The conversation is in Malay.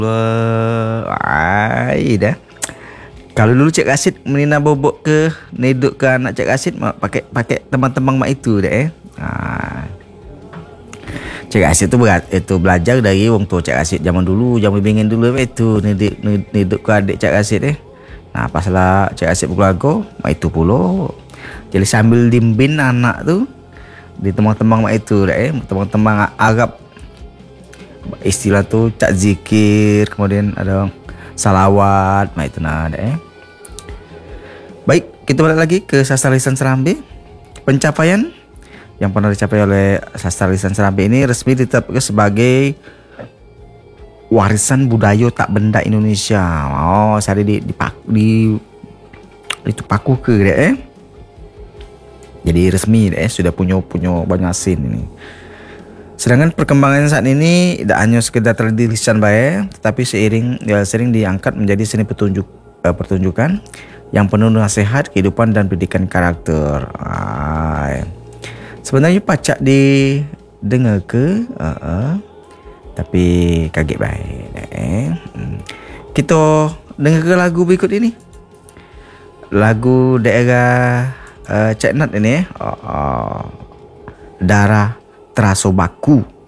Ai dah. Kalau dulu Cik Rasid menina bobok ke neduk ke anak Cik Rasid pakai teman-teman mak itu dah Cik Rasid tu belajar dari wong tua Cik Rasid zaman dulu, zaman bingin dulu itu neduk ke adik Cik Rasid Nah, pasal Cik Rasid berkeluarga, mak itu pula. Jadi sambil dimbin anak tu di teman-teman mak itu dah teman-teman Arab. Istilah tu cak zikir, kemudian ada salawat, mak itu dah Baik, kita balik lagi ke Sastra Lisan Serambi. Pencapaian yang pernah dicapai oleh Sastra Lisan Serambi ini resmi ditetapkan sebagai warisan budaya tak benda Indonesia. Saya dipaku ke dia Jadi resmi sudah punya banyak scene ini. Sedangkan perkembangan saat ini tidak hanya sekedar tradisi baik, tetapi sering diangkat menjadi seni pertunjukan yang penuh nasihat kehidupan dan pendidikan karakter. Sebenarnya pacak didengar ke, tapi kaget baik. Kita dengar ke lagu berikut ini. Lagu daerah Cik Nat ini, Darah Terasa Baku.